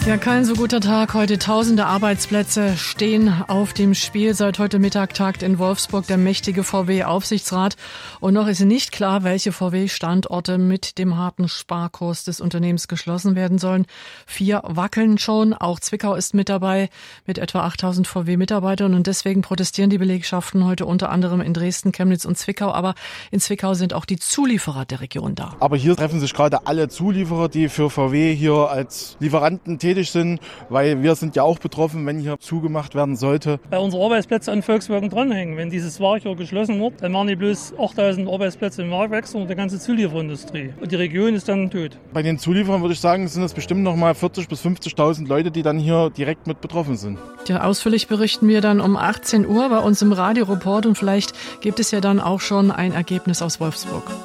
Ja, kein so guter Tag heute. Tausende Arbeitsplätze stehen auf dem Spiel. Seit heute Mittag tagt in Wolfsburg der mächtige VW-Aufsichtsrat. Und noch ist nicht klar, welche VW-Standorte mit dem harten Sparkurs des Unternehmens geschlossen werden sollen. 4 wackeln schon. Auch Zwickau ist mit dabei mit etwa 8000 VW-Mitarbeitern. Und deswegen protestieren die Belegschaften heute unter anderem in Dresden, Chemnitz und Zwickau. Aber in Zwickau sind auch die Zulieferer der Region da. Aber hier treffen sich gerade alle Zulieferer, die für VW hier als Lieferanten tätig sind, weil wir sind ja auch betroffen, wenn hier zugemacht werden sollte. Bei unseren Arbeitsplätzen an Volkswagen dranhängen. Wenn dieses Werk hier geschlossen wird, dann machen die bloß 8000 Arbeitsplätze im Werk wechseln und die ganze Zulieferindustrie. Und die Region ist dann tot. Bei den Zulieferern würde ich sagen, sind es bestimmt noch mal 40.000 bis 50.000 Leute, die dann hier direkt mit betroffen sind. Ja, ausführlich berichten wir dann um 18 Uhr bei uns im Radioreport und vielleicht gibt es ja dann auch schon ein Ergebnis aus Wolfsburg.